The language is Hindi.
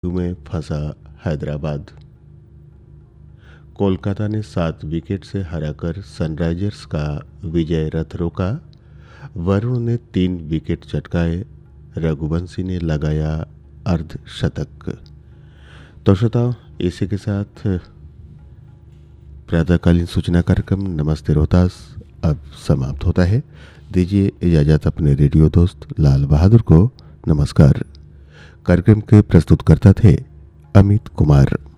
में फंसा हैदराबाद। कोलकाता ने 7 विकेट से हराकर सनराइजर्स का विजय रथ रोका। वरुण ने 3 विकेट चटकाए। रघुवंशी ने लगाया अर्धशतक। तो श्रोताओं, इसी के साथ प्रातःकालीन सूचना कार्यक्रम नमस्ते रोहतास अब समाप्त होता है। दीजिए इजाजत अपने रेडियो दोस्त लाल बहादुर को। नमस्कार। कार्यक्रम के प्रस्तुतकर्ता थे अमित कुमार।